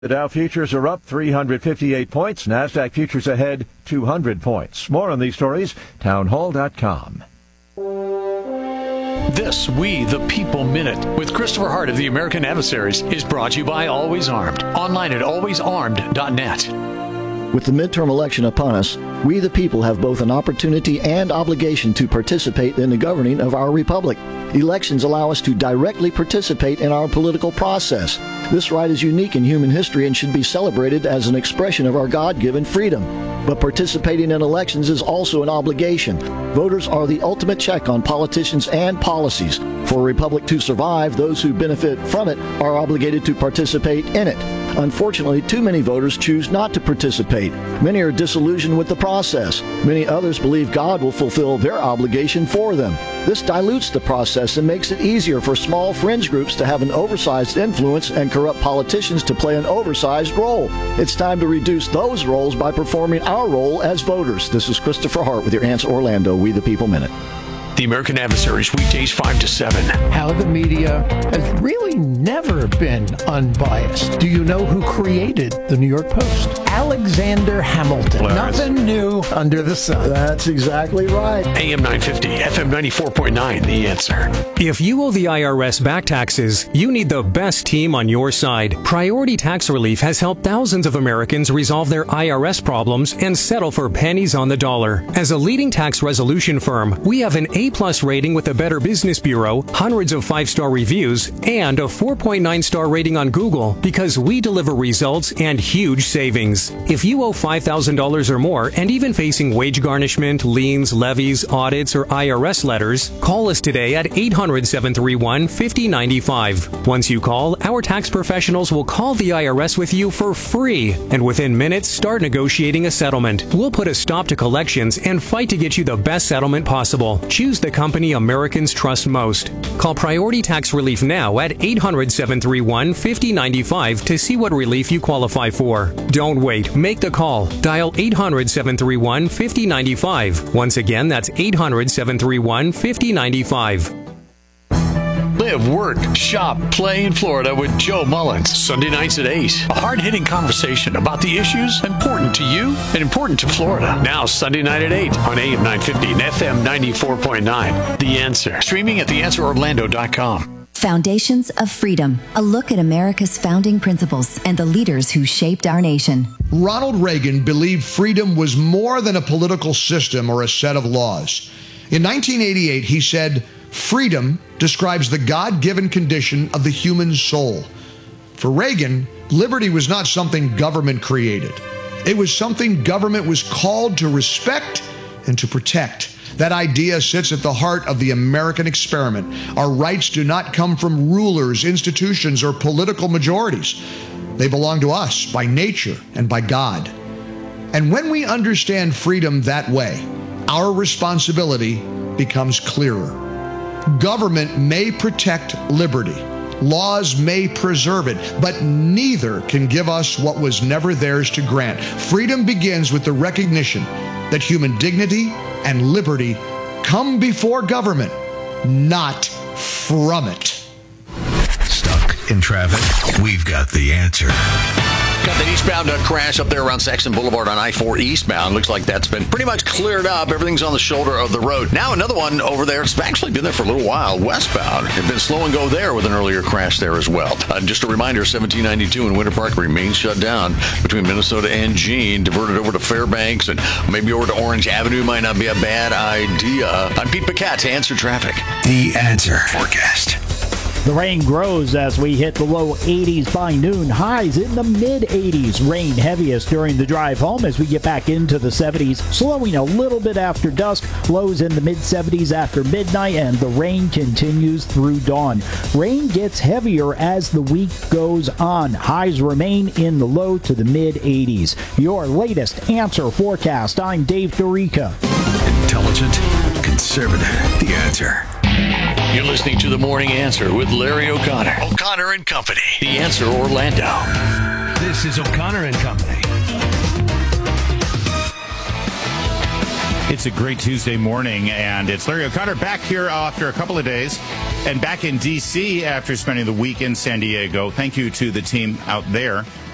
The Dow futures are up 358 points. NASDAQ futures ahead 200 points. More on these stories, townhall.com. This We the People Minute with Christopher Hart of the American Adversaries is brought to you by Always Armed. Online at alwaysarmed.net. With the midterm election upon us, we the people have both an opportunity and obligation to participate in the governing of our republic. Elections allow us to directly participate in our political process. This right is unique in human history and should be celebrated as an expression of our God-given freedom. But participating in elections is also an obligation. Voters are the ultimate check on politicians and policies. For a republic to survive, those who benefit from it are obligated to participate in it. Unfortunately, too many voters choose not to participate. Many are disillusioned with the process. Many others believe God will fulfill their obligation for them. This dilutes the process and makes it easier for small fringe groups to have an oversized influence and corrupt politicians to play an oversized role. It's time to reduce those roles by performing our role as voters. This is Christopher Hart with your Answer Orlando We the People Minute. The American Adversaries, weekdays 5 to 7. How the media has really never been unbiased. Do you know who created the New York Post? Alexander Hamilton. Nothing new under the sun. That's exactly right. AM 950, FM 94.9, The Answer. If you owe the IRS back taxes, you need the best team on your side. Priority Tax Relief has helped thousands of Americans resolve their IRS problems and settle for pennies on the dollar. As a leading tax resolution firm, we have an A-plus rating with the Better Business Bureau, hundreds of 5-star reviews, and a 4.9-star rating on Google because we deliver results and huge savings. If you owe $5,000 or more and even facing wage garnishment, liens, levies, audits, or IRS letters, call us today at 800-731-5095. Once you call, our tax professionals will call the IRS with you for free, and within minutes, start negotiating a settlement. We'll put a stop to collections and fight to get you the best settlement possible. Choose the company Americans trust most. Call Priority Tax Relief now at 800-731-5095 to see what relief you qualify for. Don't wait. Make the call. Dial 800-731-5095. Once again, that's 800-731-5095. Live, work, shop, play in Florida with Joe Mullins. Sunday nights at 8. A hard-hitting conversation about the issues important to you and important to Florida. Now, Sunday night at 8 on AM 950 and FM 94.9. The Answer. Streaming at theanswerorlando.com. Foundations of Freedom, a look at America's founding principles and the leaders who shaped our nation. Ronald Reagan believed freedom was more than a political system or a set of laws. In 1988, he said, "Freedom describes the God-given condition of the human soul." For Reagan, liberty was not something government created. It was something government was called to respect and to protect. That idea sits at the heart of the American experiment. Our rights do not come from rulers, institutions, or political majorities. They belong to us by nature and by God. And when we understand freedom that way, our responsibility becomes clearer. Government may protect liberty. Laws may preserve it, but neither can give us what was never theirs to grant. Freedom begins with the recognition that human dignity and liberty come before government, not from it. Stuck in traffic? We've got the answer. Got that eastbound crash up there around Saxon Boulevard on I-4 eastbound. Looks like that's been pretty much cleared up. Everything's on the shoulder of the road. Now another one over there. It's actually been there for a little while. Westbound. It's been slow and go there with an earlier crash there as well. Just a reminder, 1792 in Winter Park remains shut down between Minnesota and Jean. Diverted over to Fairbanks and maybe over to Orange Avenue might not be a bad idea. I'm Pete Paquette to Answer Traffic. The Answer Forecast. The rain grows as we hit the low 80s by noon. Highs in the mid-80s. Rain heaviest during the drive home as we get back into the 70s. Slowing a little bit after dusk. Lows in the mid-70s after midnight. And the rain continues through dawn. Rain gets heavier as the week goes on. Highs remain in the low to the mid-80s. Your latest Answer Forecast. I'm Dave Dorica. Intelligent, conservative. The Answer. You're listening to The Morning Answer with Larry O'Connor. O'Connor and Company. The Answer Orlando. This is O'Connor and Company. It's a great Tuesday morning, and it's Larry O'Connor back here after a couple of days and back in D.C. after spending the week in San Diego. Thank you to the team out there